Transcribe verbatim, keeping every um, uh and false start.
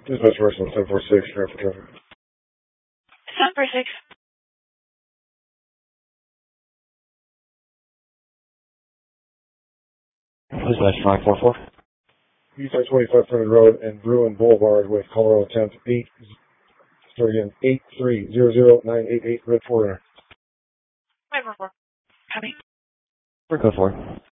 Dispatch person seven four six, traffic traffic. seven four six. Dispatch five four four. East I twenty-five Fronted Road and Bruin Boulevard with Colorado attempt eight, start again, eight three zero zero nine eight eight, red four. five four four. Copy. Code four.